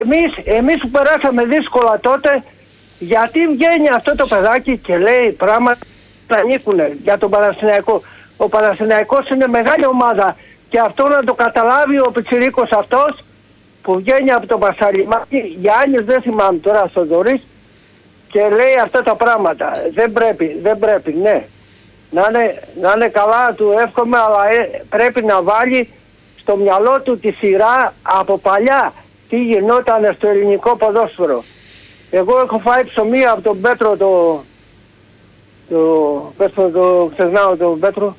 Εμείς που περάσαμε δύσκολα τότε, γιατί βγαίνει αυτό το παιδάκι και λέει πράγματα που ανήκουν για τον Παναθηναϊκό. Ο Παναθηναϊκός είναι μεγάλη ομάδα και αυτό να το καταλάβει ο πιτσιρίκος αυτός που βγαίνει από τον Πασαλιμάκη, Γιάννης δεν θυμάμαι τώρα στο Δωρής, και λέει αυτά τα πράγματα. Δεν πρέπει, ναι. Να είναι καλά, του εύχομαι, αλλά πρέπει να βάλει στο μυαλό του τη σειρά από παλιά τι γινόταν στο ελληνικό ποδόσφαιρο. Εγώ έχω φάει ψωμί από τον Πέτρο ξεχνάω τον Πέτρο,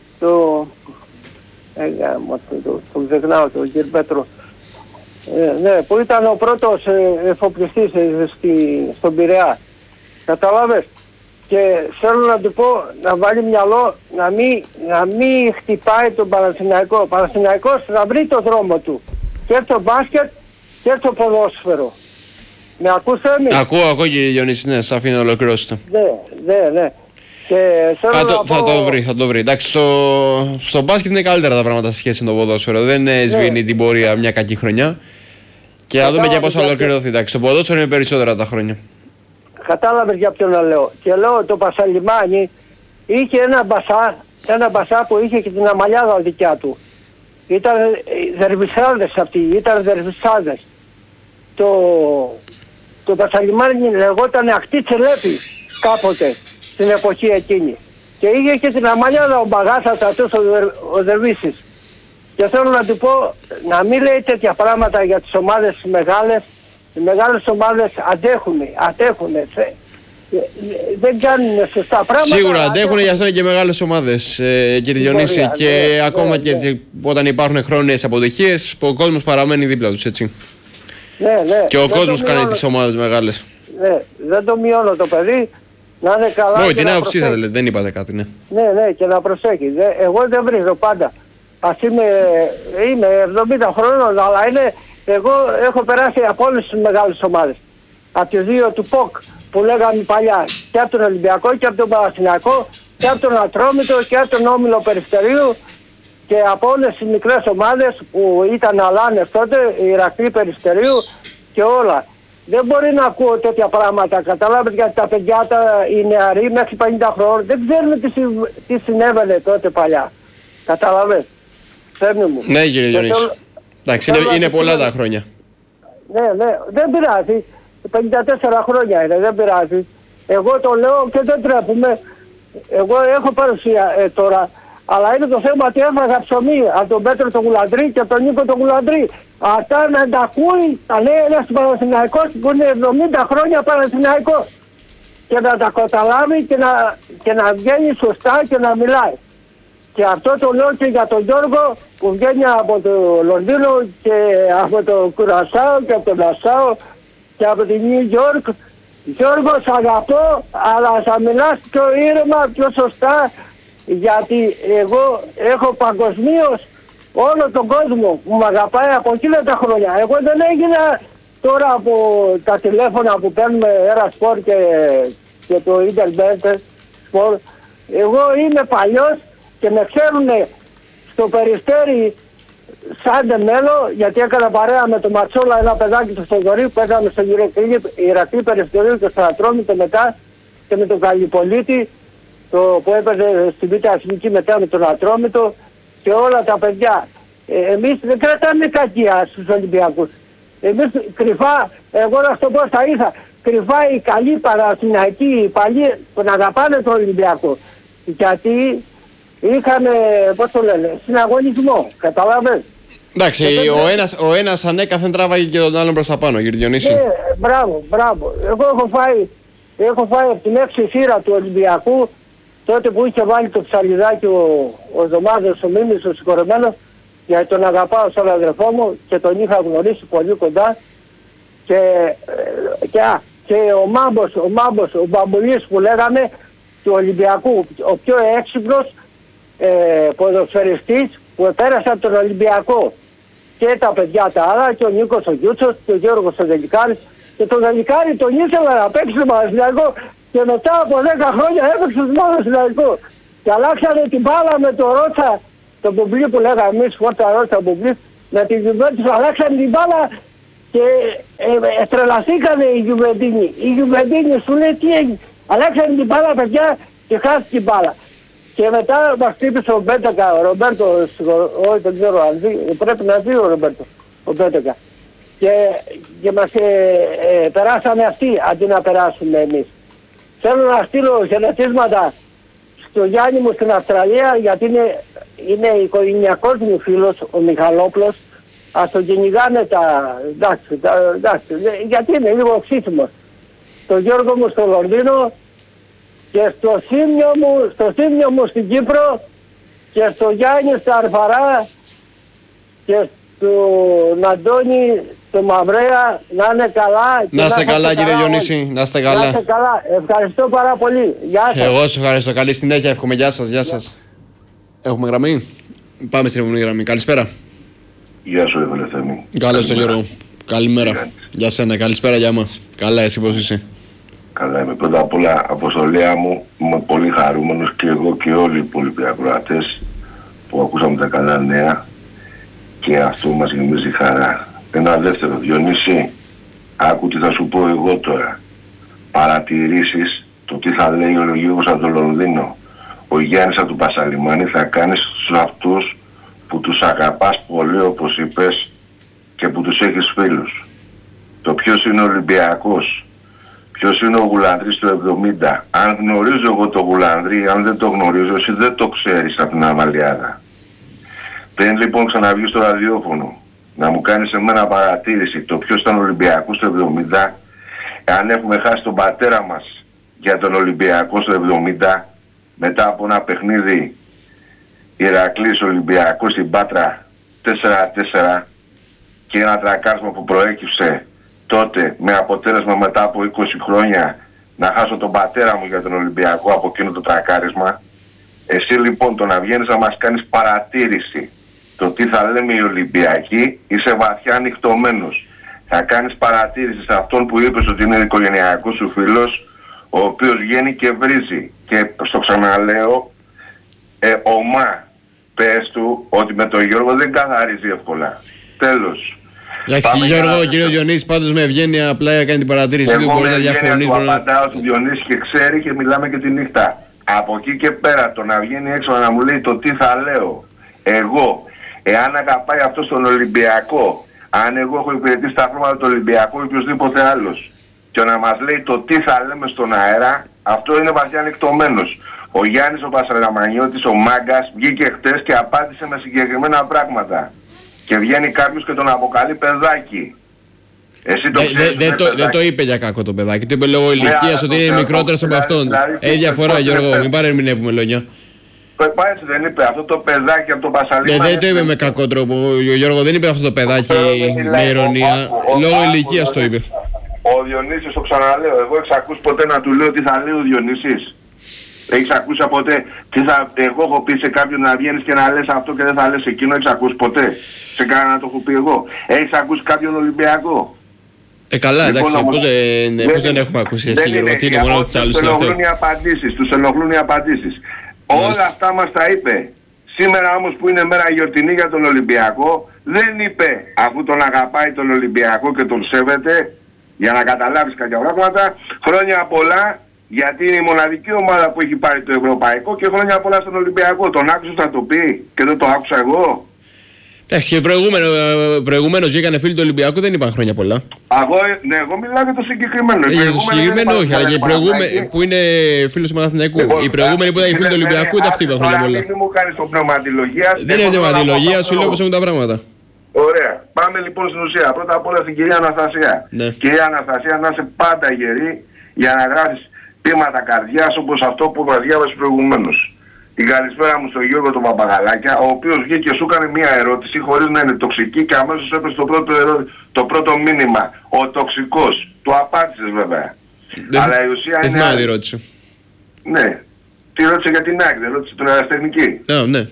τον ξεχνάω τον κύριο Πέτρο, ναι, που ήταν ο πρώτος εφοπλιστής στον Πειραιά. Καταλάβες. Και θέλω να του πω να βάλει μυαλό, να μην χτυπάει τον Παναθηναϊκό. Ο Παναθηναϊκός να βρει το δρόμο του. Και στο μπάσκετ και στο ποδόσφαιρο. Με ακούσατε? Ακούω κύριε Διονύση, ναι, σας αφήνω να ολοκληρώσετε. Ναι. Και θα το βρει. Εντάξει, στο μπάσκετ είναι καλύτερα τα πράγματα σε σχέση με το ποδόσφαιρο. Δεν σβήνει την πορεία μια κακή χρονιά. Και να δούμε και πώς θα ολοκληρωθεί. Εντάξει, στο ποδόσφαιρο είναι περισσότερα τα χρόνια. Κατάλαβες για ποιον να λέω. Και λέω το Πασαλιμάνι είχε ένα μπασά που είχε και την αμαλιάδα δικιά του. Ήταν δερβισάδες αυτοί, Το Πασαλιμάνι λεγόταν Ακτή Τσελέπη κάποτε στην εποχή εκείνη. Και είχε και την αμαλιάδα ο Μπαγάσας αυτός ο Δερβίσης. Και θέλω να του πω να μην λέει τέτοια πράγματα για τις ομάδες μεγάλες. Οι μεγάλες ομάδες αντέχουν. Δεν κάνουν σωστά πράγματα. Σίγουρα αντέχουν, γι' αυτό είναι και μεγάλες ομάδες, κύριε Διονύση. Και ακόμα και όταν υπάρχουν χρόνιες αποτυχίες, ο κόσμος παραμένει δίπλα τους, έτσι. Ναι. Και ο κόσμος κάνει τις ομάδες μεγάλες. Ναι, δεν το μειώνω το παιδί. Να είναι καλά. Όχι, την άποψή θα λέτε, δεν είπατε κάτι, ναι. Ναι, και να προσέχει. Εγώ δεν βρίζω πάντα. Ας είμαι 70 χρόνων, αλλά εγώ έχω περάσει από όλες τις μεγάλες ομάδες. Από τις δύο του ΠΟΚ που λέγαμε παλιά, και από τον Ολυμπιακό και από τον Παναθηναϊκό και από τον Ατρόμητο και από τον Όμιλο Περιστερίου και από όλες τις μικρές ομάδες που ήταν αλάνες τότε, η Ηρακλή Περιστερίου και όλα. Δεν μπορεί να ακούω τέτοια πράγματα, καταλάβετε, γιατί τα παιδιά οι νεαροί μέχρι 50 χρόνων δεν ξέρουν τι συνέβαινε τότε παλιά. Καταλάβες. Ναι, κύριε Διονύση. Εντάξει, είναι πολλά τα χρόνια. Ναι, δεν πειράζει. 54 χρόνια είναι, δεν πειράζει. Εγώ το λέω και δεν τρέπουμε. Εγώ έχω παρουσία τώρα. Αλλά είναι το θέμα ότι έφαγα ψωμί από τον Πέτρο τον Γουλαντρή και από τον Νίκο τον Γουλαντρή. Αυτά να τα ακούει, τα λέει ένας Παναθηναϊκός που είναι 70 χρόνια Παναθηναϊκός. Και να τα καταλάβει και να βγαίνει σωστά και να μιλάει. Και αυτό το λέω και για τον Γιώργο που βγαίνει από το Λονδίνο και από το Κουρασάο και από το Νασάο και από τη Νιου Γιόρκ. Γιώργο, σ' αγαπώ, αλλά θα μιλάς πιο ήρεμα, πιο σωστά, γιατί εγώ έχω παγκοσμίως όλο τον κόσμο που με αγαπάει από εκείνα τα χρόνια. Εγώ δεν έγινα τώρα από τα τηλέφωνα που παίρνουμε Έρα Σπορ και το Ιντερνετ Σπορ. Εγώ είμαι παλιός και με ξέρουν στο Περιστέρι σαν τεμέλο, γιατί έκανα παρέα με τον Ματσόλα, ένα παιδάκι του Θοδωρή που έκαμε στον Ηρακλή Περιστερίου και στο Ατρόμητο μετά και με τον Καλλιπολίτη που έπαιζε στην Β' Εθνική μετά με τον Ατρόμητο και όλα τα παιδιά. Εμείς δεν κρατάμε κακία στους Ολυμπιακούς. Εμείς κρυφά, εγώ να στο πω θα είχα, κρυφά οι καλοί Παναθηναϊκοί, οι παλιοί που να αγαπάνε τον Ολυμπιακό. Γιατί είχαν, πώς το λένε, συναγωνισμό, καταλάβες. Εντάξει, ο ένας ανέκαθεν τράβαγε και τον άλλον προς τα πάνω, κύριε Διονύση. Ναι, μπράβο. Εγώ έχω φάει από την 6η θύρα του Ολυμπιακού, τότε που είχε βάλει το ψαλιδάκι ο Δωμάδος, ο Μίμης, ο συγχωρεμένος, γιατί τον αγαπάω σαν αδερφό μου και τον είχα γνωρίσει πολύ κοντά. Και ο Μάμπος, ο Μπαμπουλής που λέγαμε, του Ολυμπιακού, ο πιο έξυπνος ποδοσφαιριστής που πέρασε από τον Ολυμπιακό. Και τα παιδιά τα άλλα, και ο Νίκος ο Γιούτσος, και ο Γιώργος ο Δελικάρης. Και τον Δελικάρη τον ήθελα να παίξει στο Παναθηναϊκό και μετά από 10 χρόνια έπαιξε στο Παναθηναϊκό. Και αλλάξανε την μπάλα με το Ρότσα, το μπουμπλί που λέγαμε εμείς, Φόρτα Ρότσα μπουμπλί, με την Γιουβέντους αλλάξανε την μπάλα και τρελαθήκανε οι Γιουβεντίνοι. Η Γιουβεντίνοι σου λέει τι έγινε. Αλλάξανε την μπάλα παιδιά και χάστηκε την μπάλα. Και μετά μας χτύπησε ο Μπέτακα, ο Ρομπέρτο, όχι δεν ξέρω αν δει, πρέπει να δει ο Ρομπέρτο, ο Μπέτακα. Και μας περάσανε αυτοί αντί να περάσουμε εμείς. Θέλω να στείλω χαιρετίσματα στο Γιάννη μου στην Αυστραλία, γιατί είναι οικογενειακός μου φίλος ο Μιχαλόπλος. Ας τον κυνηγάνε εντάξει, γιατί είναι λίγο ξύσιμος. Το Γιώργο μου στο Λονδίνο και στο Θήμιο μου στην Κύπρο και στο Γιάννη στα Αρφαρά και στον Αντώνη στο Μαυρέα, να είναι καλά. Να είστε καλά κύριε Διονύση, να είστε καλά. Να είστε καλά, ευχαριστώ πάρα πολύ. Γεια σας. Εγώ σας ευχαριστώ, καλή συνέχεια, εύχομαι, γεια σας, γεια σας. Έχουμε γραμμή, πάμε στην επόμενη γραμμή, καλησπέρα. Γεια σου Ευελευθερμή. Καλώς τον Γιώργο, καλημέρα. Γεια σένα, καλησπέρα, γεια μας. Καλά, εσύ πώς είσαι? Καλά είμαι. Πρώτα απ' όλα, αποστολέα μου, είμαι πολύ χαρούμενος και εγώ και όλοι οι υπόλοιποι ακροατές που ακούσαμε τα καλά νέα και αυτό μας γεμίζει χαρά. Ένα δεύτερο, Διονύση, άκου τι θα σου πω εγώ τώρα. Παρατηρήσεις το τι θα λέει ο Γιώργος από το Λονδίνο. Ο Γιάννης από του Πασαλιμάνη θα κάνει στους αυτούς που τους αγαπάς πολύ όπως είπες και που τους έχεις φίλους. Το ποιος είναι ο Ολυμπιακός, ποιος είναι ο Γουλανδρής του 70. Αν γνωρίζω εγώ το Γουλανδρή, αν δεν το γνωρίζω, εσύ δεν το ξέρεις από την Αμαλιάδα. Πριν λοιπόν ξαναβγείς στο ραδιόφωνο να μου κάνεις εμένα παρατήρηση το ποιος ήταν ο Ολυμπιακός του 70, αν έχουμε χάσει τον πατέρα μας για τον Ολυμπιακό στο 70 μετά από ένα παιχνίδι Ηρακλής Ολυμπιακός στην Πάτρα 4-4 και ένα τρακάρισμα που προέκυψε τότε με αποτέλεσμα μετά από 20 χρόνια να χάσω τον πατέρα μου για τον Ολυμπιακό από εκείνο το τρακάρισμα. Εσύ λοιπόν το να βγαίνεις να μας κάνεις παρατήρηση το τι θα λέμε οι Ολυμπιακοί, είσαι βαθιά ανοιχτωμένος. Θα κάνεις παρατήρηση σε αυτόν που είπες ότι είναι οικογενειακός σου φίλος, ο οποίος βγαίνει και βρίζει. Και στο ξαναλέω, ομά πες του ότι με τον Γιώργο δεν καθαρίζει εύκολα. Τέλος. Εντάξει Γιώργο, ο κύριος Διονύσης πάντως με ευγένεια απλά έκανε την παρατήρηση του, μπορεί να διαφωνήσει. Εγώ απαντάω του Διονύση και ξέρει και μιλάμε και τη νύχτα. Από εκεί και πέρα το να βγαίνει έξω να μου λέει το τι θα λέω εγώ, εάν αγαπάει αυτό τον Ολυμπιακό, αν εγώ έχω υπηρετήσει τα χρώματα του Ολυμπιακού ή οποιοδήποτε άλλος, και να μας λέει το τι θα λέμε στον αέρα, αυτό είναι βαθιά ανοιχτωμένος. Ο Γιάννης ο Πασαραμανιώτης, ο Μάγκας, βγήκε χτες και απάντησε με συγκεκριμένα πράγματα. Και βγαίνει κάποιος και τον αποκαλεί παιδάκι. Εσύ το ξέρεις. Δεν το είπε για κακό το παιδάκι. Το είπε λόγω ηλικίας ότι είναι μικρότερος από αυτόν. Διαφορά Γιώργο, μην παρερμηνεύουμε λόγια. Έτσι δεν είπε αυτό το παιδάκι από τον Πασαλίμα. Δεν το είπε με κακό τρόπο. Ο Γιώργο δεν είπε αυτό το παιδάκι με ηρωνία. Λόγω ηλικίας το είπε. Ο Διονύσης, το ξαναλέω, εγώ έχεις ακούσει ποτέ να του λέω τι θα λέει ο Διονύσης? Έχεις ακούσει ποτέ εγώ έχω πει σε κάποιον να βγαίνεις και να λες αυτό και δεν θα λες εκείνο? Έχεις ακούσει ποτέ σε κανένα να το έχω πει εγώ? Έχεις ακούσει κάποιον Ολυμπιακό? Καλά, εντάξει, πώς δεν έχουμε ακούσει εσύ Γιώργο, τι είναι μόνο τους άλλους? Τους ενοχλούν οι απαντήσεις. Όλα αυτά μας τα είπε. Σήμερα όμως που είναι μέρα γιορτινή για τον Ολυμπιακό, δεν είπε αφού τον αγαπάει τον Ολυμπιακό και τον σέβεται, για να καταλάβεις κάποια πράγματα, χρόνια πολλά, γιατί είναι η μοναδική ομάδα που έχει πάρει το ευρωπαϊκό, και χρόνια πολλά στον Ολυμπιακό. Τον άκουσες να το πει και δεν το άκουσα εγώ? Εντάξει, και προηγουμένως βγήκανε φίλοι του Ολυμπιακού, δεν είπαν χρόνια πολλά. Εγώ μιλάω για το συγκεκριμένο. Για το συγκεκριμένο όχι, αλλά και οι προηγούμενοι που είναι φίλος του Παναθηναϊκού. Οι προηγούμενοι που ήταν φίλοι του Ολυμπιακού, ούτε αυτοί είπαν χρόνια πολλά. Μην μου κάνεις το πνευματιλογία. Δεν είναι πνευματιλογία, σου λέω πώς έχουν τα πράγματα. Ωραία. Πάμε λοιπόν στην ουσία. Πρώτα απ' όλα στην κυρία Αναστασία. Ναι. Κυρία Αναστασία, να είσαι πάντα γερή για να γράφεις πείματα καρδιάς όπως αυτό που διάβασες προηγουμένως. Την καλησπέρα μου στον Γιώργο τον Παπαγαλάκια, ο οποίος βγήκε και σου έκανε μία ερώτηση χωρίς να είναι τοξική και αμέσως έπεσε το πρώτο μήνυμα. Ο τοξικός. Του απάντησες βέβαια. Αλλά η ουσία είναι... Δεν θυμάμαι ερώτηση. Ναι. Τι ρώτησε για την ΑΕΚ, δεν ρώτησε την αεραστεχνική? Ναι.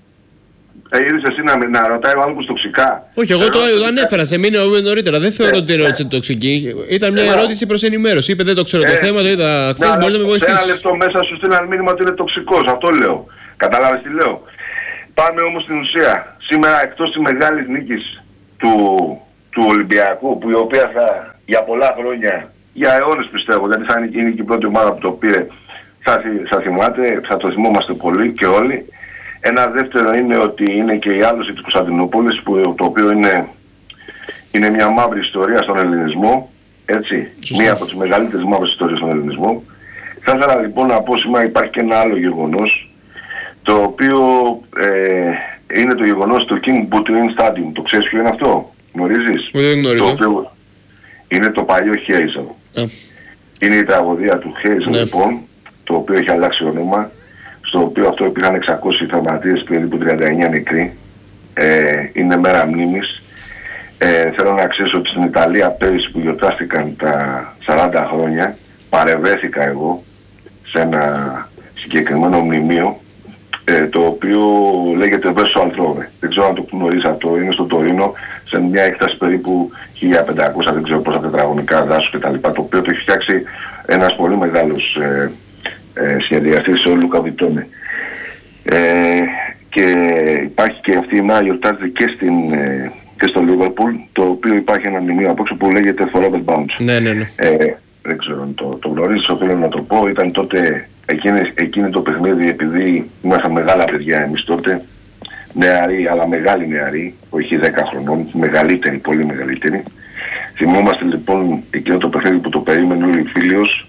Είδες εσύ να ρωτάει ο άνθρωπος τοξικά? Όχι, εγώ το ανέφερα σε μήνυμα νωρίτερα. Δεν θεωρώ ότι την ερώτηση τοξική. Ήταν μια ερώτηση προς ενημέρωση. Είπε δεν το ξέρω το θέμα, το είδα χθες, μπορείς να με βοηθήσεις. Σε ένα λεπτό μέσα σου στείλαν μήνυμα ότι είναι τοξικός, αυτό λέω. Καταλάβες τι λέω? Πάμε όμως στην ουσία. Σήμερα εκτός της μεγάλης νίκης του του Ολυμπιακού, που η οποία για πολλά χρόνια, για αιώνες πιστεύω, γιατί θα είναι και η πρώτη ομάδα που το πήρε, θα θυμάται, θα το θυμόμαστε πολύ και όλοι. Ένα δεύτερο είναι ότι είναι και η άλωση της Κωνσταντινούπολης, το οποίο είναι μια μαύρη ιστορία στον ελληνισμό, έτσι, μία από τις μεγαλύτερες μαύρες ιστορίες στον ελληνισμό. Θα ήθελα λοιπόν να πω σήμερα υπάρχει και ένα άλλο γεγονός, το οποίο είναι το γεγονός του King Butlin Stadium. Το ξέρεις ποιο είναι αυτό, γνωρίζεις? Δεν γνωρίζω. Είναι το παλιό Hazel. Είναι η τραγωδία του Hazel, λοιπόν, το οποίο έχει αλλάξει όνομα, στο οποίο αυτό υπήρχαν 600 θαυματίες, περίπου 39 νεκροί. Είναι μέρα μνήμης. Θέλω να ξέρεις ότι στην Ιταλία πέρυσι που γιορτάστηκαν τα 40 χρόνια, παρευέθηκα εγώ σε ένα συγκεκριμένο μνημείο, το οποίο λέγεται Verso Altrove. Δεν ξέρω αν το γνωρίζεις αυτό, είναι στο Τωρίνο, σε μια έκταση περίπου 1500, δεν ξέρω πόσα τετραγωνικά δάσους κτλ. Το οποίο το έχει φτιάξει ένας πολύ μεγάλος σχεδιαστής, ο Λούκα Βιτόνε. Και υπάρχει και αυτή η μέρα γιορτάζεται και στο Liverpool, το οποίο υπάρχει ένα μνημείο απόξω που λέγεται Forever Bound. Ναι. Δεν ξέρω αν το γνωρίζεις, οφείλω να το πω. Ήταν τότε εκείνη το παιχνίδι, επειδή ήμασταν μεγάλα παιδιά εμείς τότε, νεαροί, αλλά μεγάλοι νεαροί, όχι 10 χρονών, μεγαλύτεροι, πολύ μεγαλύτεροι. Θυμόμαστε λοιπόν εκείνο το παιχνίδι που το περίμενε όλοι οι φίλος,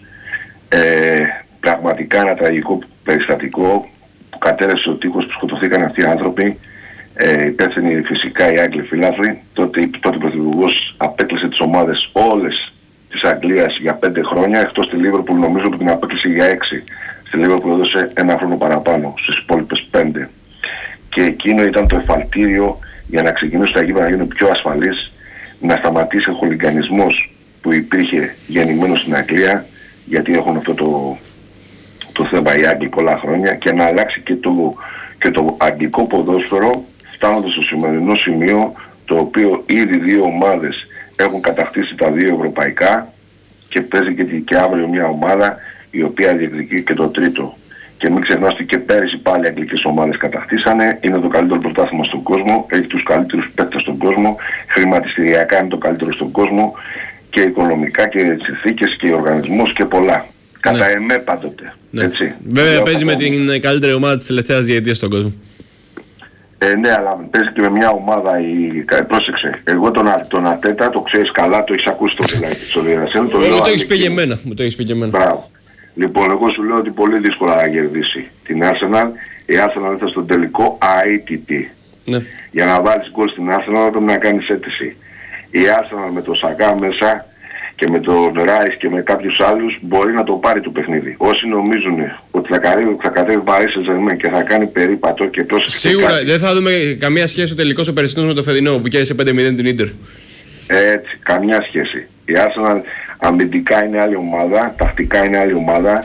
πραγματικά ένα τραγικό περιστατικό που κατέρευσε ο τείχος, που σκοτωθήκαν αυτοί οι άνθρωποι, υπεύθυνοι φυσικά οι Άγγλοι φιλάθλοι. Τότε πρωθυπουργός απέκλεισε τις ομάδες όλες της Αγγλίας για 5 χρόνια, εκτός τη Liverpool νομίζω που την απέκλεισε για 6. Στη Liverpool έδωσε ένα χρόνο παραπάνω, στις υπόλοιπες 5. Και εκείνο ήταν το εφαλτήριο για να ξεκινήσουν τα γήπεδα να γίνουν πιο ασφαλείς, να σταματήσει ο χολιγκανισμός που υπήρχε γεννημένο στην Αγγλία, γιατί έχουν αυτό το θέμα οι Άγγλοι πολλά χρόνια, και να αλλάξει και το αγγλικό ποδόσφαιρο, φτάνοντας στο σημερινό σημείο, το οποίο ήδη 2 ομάδες έχουν κατακτήσει τα 2 ευρωπαϊκά και παίζει και αύριο μια ομάδα η οποία διεκδικεί και το τρίτο. Και μην ξεχνάς ότι και πέρυσι πάλι αγγλικές ομάδες κατακτήσανε, είναι το καλύτερο πρωτάθλημα στον κόσμο, έχει τους καλύτερους παίκτες στον κόσμο, χρηματιστηριακά είναι το καλύτερο στον κόσμο και οικονομικά και τις συνθήκες και ο οργανισμός και πολλά. Κατά εμέ πάντοτε. Ναι. Έτσι. Βέβαια παίζει με την καλύτερη ομάδα της τελευταίας διετίας στον κόσμο. Ναι, αλλά παίζει και με μια ομάδα, πρόσεξε, εγώ τον Ατέτα το ξέρεις καλά, το έχεις ακούσει στο διαδρασία. Μου το έχεις πει και εμένα. Μπράβο. Λοιπόν, εγώ σου λέω ότι πολύ δύσκολα να κερδίσει την Arsenal. Η Arsenal ήρθε στον τελικό αίτητη. Ναι. Για να βάλεις γκολ στην Arsenal πρέπει να κάνεις αίτηση. Η Arsenal με το Σακά μέσα και με τον Ράις και με κάποιους άλλους μπορεί να το πάρει το παιχνίδι. Όσοι νομίζουν ότι θα κατέβει Paris Saint-Germain και θα κάνει περίπατο και πρόσεξε. Σίγουρα κάτι, δεν θα δούμε καμία σχέση ο τελικός ο περσινός με το φετινό που κέρδισε 5-0 την Ίντερ. Έτσι, καμιά σχέση. Η Arsenal αμυντικά είναι άλλη ομάδα, τακτικά είναι άλλη ομάδα.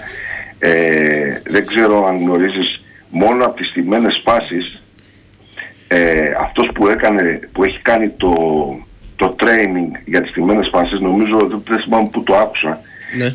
Δεν ξέρω αν γνωρίζεις, μόνο από τις στημένες φάσεις αυτός που έχει κάνει το training για τις στημένες φάσεις, νομίζω δεν θυμάμαι που το άκουσα, ναι.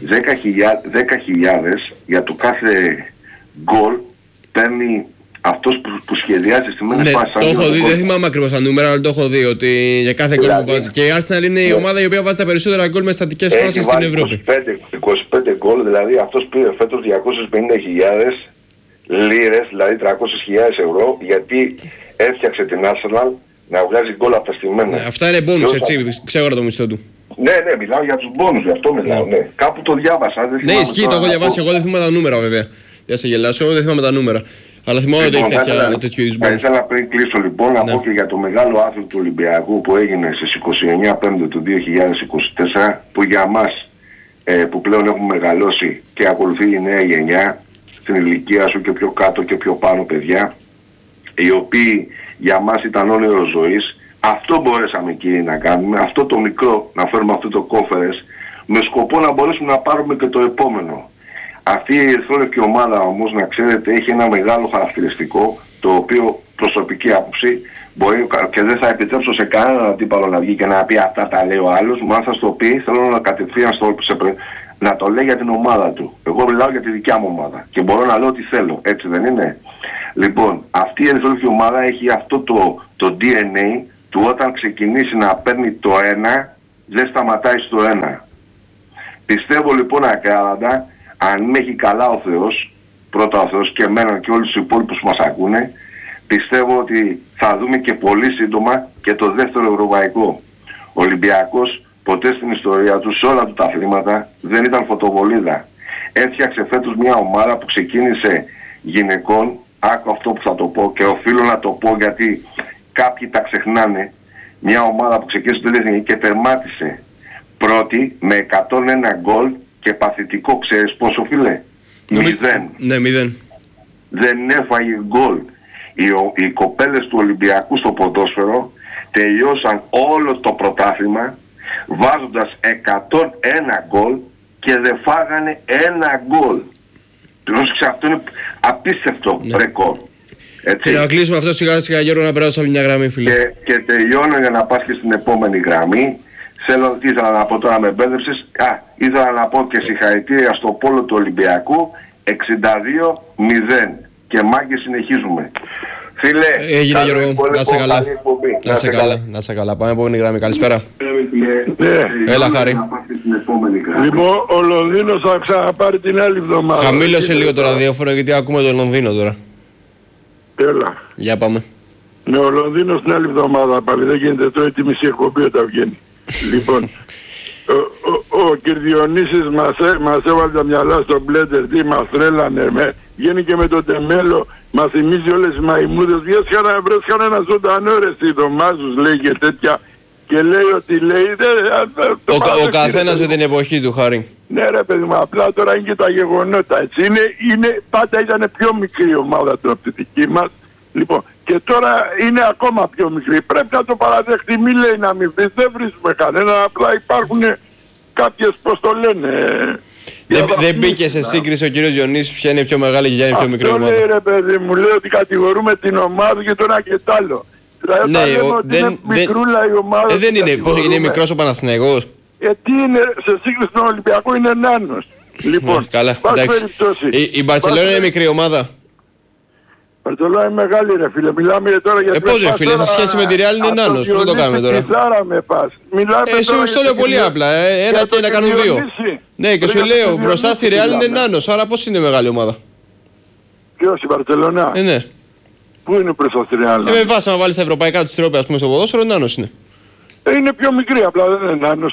10.000 για το κάθε γκολ παίρνει αυτός που σχεδιάζει στημένες φάσεις. Το έχω δει, δεν θυμάμαι ακριβώς τα νούμερα, αλλά το έχω δει ότι για κάθε γκολ που βάζει. Και η Arsenal είναι η ομάδα η οποία βάζει τα περισσότερα γκολ με στατικές φάσεις στην Ευρώπη. 25 γκολ, δηλαδή αυτός πήρε φέτος 250.000 λίρες, δηλαδή 300.000 ευρώ, γιατί έφτιαξε την Arsenal να βγάζει γκολ από τα στημένα. Αυτά είναι μπόνους, έτσι, ξέρω το μισθό του. Ναι, μιλάω για τους μπόνους, γι' αυτό μιλάω, ναι. Κάπου το διάβασα, δεν θυμάμαι. Ναι, ισχύει, το έχω διαβάσει, εγώ δεν θυμάμαι τα νούμερα βέβαια. Για σε γελάσω, δεν θυμάμαι τα νούμερα. Αλλά θυμάμαι ότι έχει τέτοιο είδους μπόνους. Θα ήθελα πριν κλείσω λοιπόν να πω και για το μεγάλο άθλο του Ολυμπιακού που έγινε στις 29 Πέμπτου του 2024, που για μας που πλέον έχουμε μεγαλώσει και ακολουθεί η νέα γενιά, στην ηλικία σου και πιο κάτω και πιο πάνω παιδιά, οι οποίοι για μας ήταν όνειρο ζωής. Αυτό μπορέσαμε κύριοι να κάνουμε, αυτό το μικρό, να φέρουμε αυτό το conference, με σκοπό να μπορέσουμε να πάρουμε και το επόμενο. Αυτή η ερυθρόλευκη ομάδα όμως, να ξέρετε, έχει ένα μεγάλο χαρακτηριστικό, το οποίο προσωπική άποψη μπορεί και δεν θα επιτρέψω σε κανέναν αντίπαλο να βγει και να πει αυτά τα λέει ο άλλος, μα αν θα στο πει θέλω να κατευθείαν να το λέει για την ομάδα του. Εγώ μιλάω για τη δικιά μου ομάδα και μπορώ να λέω ό,τι θέλω, έτσι δεν είναι? Λοιπόν, αυτή η ερυθρόλευκη ομάδα έχει αυτό το DNA, του όταν ξεκινήσει να παίρνει το 1, δεν σταματάει στο 1. Πιστεύω λοιπόν ακράδαντα, αν με έχει καλά ο Θεός, πρώτα ο Θεός και εμένα και όλους τους υπόλοιπους που μας ακούνε, πιστεύω ότι θα δούμε και πολύ σύντομα και το δεύτερο ευρωπαϊκό. Ο Ολυμπιακός ποτέ στην ιστορία του, σε όλα του τα αθλήματα, δεν ήταν φωτοβολίδα. Έφτιαξε φέτος μια ομάδα που ξεκίνησε γυναικών, άκου αυτό που θα το πω και οφείλω να το πω γιατί κάποιοι τα ξεχνάνε, μια ομάδα που ξεκίνησε το Εθνική και τερμάτισε πρώτη με 101 γκολ και παθητικό, ξέρεις πόσο φίλε? 0. Ναι, 0. Δεν έφαγε γκολ. Οι κοπέλες του Ολυμπιακού στο ποδόσφαιρο τελειώσαν όλο το πρωτάθλημα βάζοντας 101 γκολ και δεν φάγανε ένα γκολ. Αυτό είναι απίστευτο ρεκόρ. Και να κλείσουμε αυτό σιγά σιγά, Γιώργο, να περάσω από μια γραμμή, φίλε. Και τελειώνω για να πας και στην επόμενη γραμμή. Θέλω, τι ήθελα να πω τώρα, με μπέρδεψες. Ήθελα να πω και συγχαρητήρια στο πόλο του Ολυμπιακού 62-0. Και μάγκες συνεχίζουμε. Φίλε, έγινε Γιώργο, να σε καλά. Να σε καλά. Πάμε επόμενη γραμμή. Καλησπέρα. Έλα, Χάρη. Λοιπόν, ο Λονδίνος θα ξαναπάρει την άλλη εβδομάδα. Χαμήλωσε λίγο το ραδιόφωνο γιατί ακούμε το Λονδίνο τώρα. Έλα. Για πάμε. Ναι, ο Λονδίνος την άλλη εβδομάδα πάλι. Δεν γίνεται τώρα τη μισή εκπομπή όταν βγαίνει. Λοιπόν, ο Κυρδιονύσης μας έβαλε τα μυαλά στο μπλέντερ, τι μας τρέλανε. Βγαίνει και με τον Τεμέλο, μας θυμίζει όλες τις μαϊμούδες. Βρέσχαν ένα ζωντανό ρε στη Δωμάζους, λέει και τέτοια. Και λέει ότι λέει... Ο καθένας με την εποχή του, Χάρη. Ναι ρε παιδί μου, απλά τώρα είναι και τα γεγονότα, έτσι. Πάντα ήταν πιο μικρή η ομάδα του από τη δική μας. Λοιπόν, και τώρα είναι ακόμα πιο μικρή. Πρέπει να το παραδεχτεί, μη λέει να μην βρεις, δεν βρίσκουμε κανένα, απλά υπάρχουν κάποιες, πώς το λένε... Δεν μπήκε σε σύγκριση ο κύριος Διονύσης ποια είναι πιο μεγάλη και ποια είναι πιο μικρή ομάδα. Αυτό λέει ρε παιδί μου, λέει ότι κατηγορούμε την ομάδα και τώρα και τ' άλλο. Δηλαδή ναι, είναι μικρούλα η ομάδα. Δεν είναι, είναι μικρός ο Παναθηναϊκός. Τι είναι, σε σύγκριση με τον Ολυμπιακό είναι νάνος. Λοιπόν, καλά, εντάξει. Η Μπαρτσελόνα είναι μικρή ομάδα. Η Μπαρτσελόνα είναι μεγάλη ρε φίλε, μιλάμε τώρα για... Πώς ρε φίλε, σε σχέση με τη Real είναι νάνος, πώς το κάνουμε τώρα. Σου λέω πολύ απλά, ένα και να κάνουν δύο. Ναι, και σου λέω μπροστά στη Real είναι νάνος, άρα πώς είναι μεγάλη ομάδα. Ποιος, η Μπαρτσελόνα? Ναι. Πού είναι μπροστά στη Real? Με βάση να βάλεις τα ευρωπαϊκά της τρόπια, ας πούμε, στο ποδόσφαιρο, νάνος είναι. Είναι πιο μικρή, απλά δεν είναι νάνος.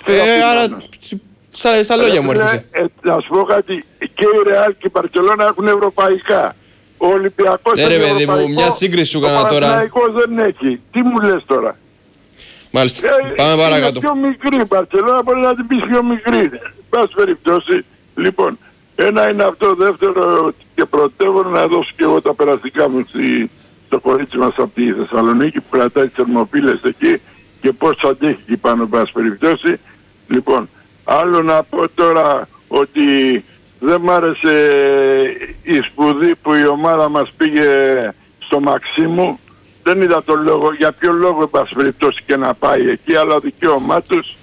Άρα στα λόγια μου έρχεσαι. Να σου πω κάτι, και η Real και η Μπαρτσελόνα έχουν ευρωπαϊκά. Ο Ολυμπιακός έχει ευρωπαϊκό, μια σύγκριση σου έκανα τώρα. Ο Παναθηναϊκός δεν έχει. Τι μου λες τώρα? Μάλιστα, πάμε παρακάτω. Είναι πιο μικρή η Μπαρτσελόνα, μπορεί να την πεις πιο μικρή. Πάση περιπτώσει, λοιπόν, ένα είναι αυτό, δεύτερο και πρωτεύον να δώσω και εγώ τα περαστικά μου στο κορίτσι μας από τη Θεσσαλονίκη που κρατάει τις θερμοπύλες εκεί και πώς αντέχει εκεί πάνω, πάση περιπτώσει. Λοιπόν, άλλο να πω τώρα ότι δεν μ' άρεσε η σπουδή που η ομάδα μας πήγε στο Μαξίμου. Δεν είδα τον λόγο, για ποιο λόγο εν πάση περιπτώσει και να πάει εκεί, αλλά δικαίωμά τους.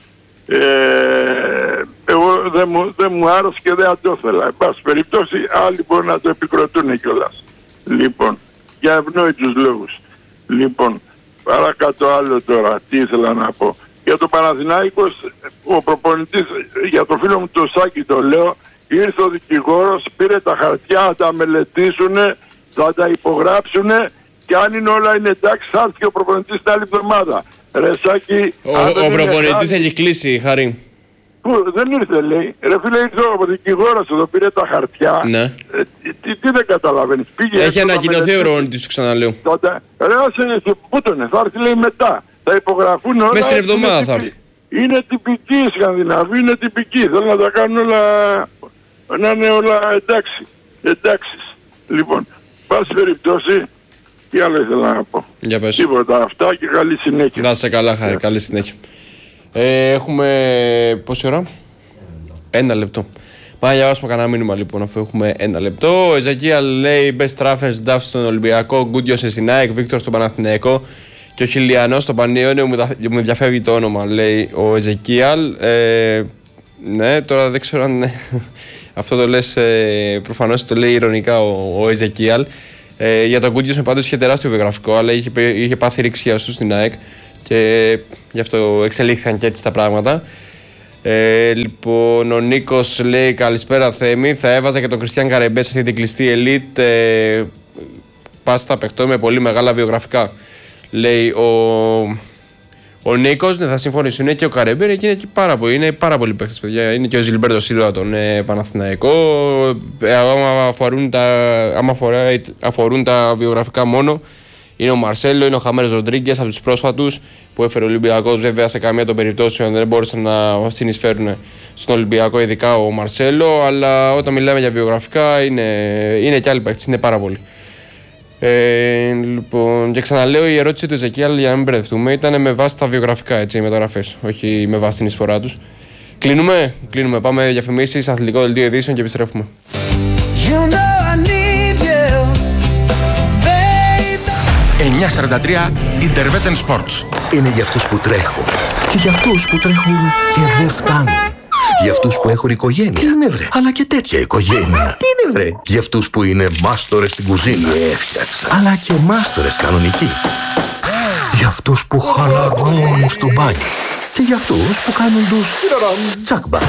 Εγώ δεν μου άρεσε και δεν το ήθελα. Εν πάση περιπτώσει άλλοι μπορούν να το επικροτούν κιόλας. Λοιπόν, για ευνόητους λόγους. Λοιπόν, παρακάτω άλλο τώρα, τι ήθελα να πω. Για το Παναθηναϊκό, ο προπονητής, για το φίλο μου το Σάκη το λέω, ήρθε ο δικηγόρος, πήρε τα χαρτιά, θα τα μελετήσουν, θα τα υπογράψουν και αν είναι όλα είναι εντάξει, θα έρθει και ο προπονητής την άλλη εβδομάδα. Ρε Σάκη, ο προπονητής έχει κλείσει, Χαρή. Πού, δεν ήρθε λέει. Ρε φίλε, ήρθε ο δικηγόρος εδώ, πήρε τα χαρτιά. Ναι. Τι δεν καταλαβαίνεις. Έχει ανακοινωθεί ο προπονητής, σου ξαναλέω. Τότε, ρε άσε, πού τον θα έρθει λέει μετά. Θα υπογραφούν όλα. Μέσα στην εβδομάδα θα έρθει. Είναι τυπική η Σκανδιναβή, είναι τυπική. Θέλουν να τα κάνουν όλα, να είναι όλα εντάξεις. Λοιπόν, πάση περιπτώσει, τι άλλο ήθελα να πω. Για πες. Τίποτα, αυτά και καλή συνέχεια. Να σε καλά, Χάρη, καλή συνέχεια. Έχουμε πόση ώρα? 1 λεπτό. Πάμε να διαβάσουμε κανένα μήνυμα λοιπόν, αφού έχουμε 1 λεπτό. Ο Εζεκίαλ λέει Best Transfers Ντάφ στον Ολυμπιακό, Γκούντιο σε Σινάικ, Βίκτορ στον Παναθηναϊκό και ο Χιλιανός στον Πανιόνιο. Μου διαφεύγει το όνομα, λέει ο Εζεκίαλ. Ναι, τώρα δεν ξέρω αν αυτό το λες, προφανώς το λέει ειρωνικά ο Εζεκίαλ. Για τον Γκούντιο πάντως είχε τεράστιο βιογραφικό, αλλά είχε πάθει ρήξη στην ΑΕΚ. Και γι' αυτό εξελίχθηκαν και έτσι τα πράγματα. Λοιπόν, ο Νίκος λέει καλησπέρα Θέμη. Θα έβαζα και τον Κριστιαν Καρεμπέ σε αυτή την κλειστή elite. Πάστα παιχτό με πολύ μεγάλα βιογραφικά. Λέει ο Νίκος, ναι, θα συμφωνήσω. Είναι και ο Καρεμπέ και είναι πάρα πολλοί παίχτες, παιδιά. Είναι και ο Ζιλμπέρτο Σίλβα τον Παναθηναϊκό. Άμα αφορούν τα βιογραφικά μόνο, είναι ο Μαρσέλο, είναι ο Χαμέρες Ροντρίγκες από τους πρόσφατους που έφερε ο Ολυμπιακός. Βέβαια, σε καμία των περιπτώσεων δεν μπόρεσαν να συνεισφέρουν στον Ολυμπιακό, ειδικά ο Μαρσέλο. Αλλά όταν μιλάμε για βιογραφικά, είναι και άλλοι παίκτες, είναι πάρα πολλοί. Λοιπόν, και ξαναλέω, η ερώτηση του Εζεκίαλ, για να μην μπερδευτούμε, ήταν με βάση τα βιογραφικά, έτσι, οι μεταγραφές, όχι με βάση την εισφορά τους. Κλείνουμε. Πάμε διαφημίσεις, αθλητικό δελτίο ειδήσεων και επιστρέφουμε. 9:43 Interwetten Sports. Είναι για αυτούς που τρέχουν και για αυτούς που τρέχουν και δεν φτάνουν. Για αυτούς που έχουν οικογένεια. Τι είναι βρε? Αλλά και τέτοια οικογένεια. Τι είναι βρε? Για αυτούς που είναι μάστορες στην κουζίνα. Έφτιαξα. Αλλά και μάστορες κανονικοί. Για αυτούς που χαλαρώνουν στο μπάνιο. Και για αυτούς που κάνουν τους τσακμπά.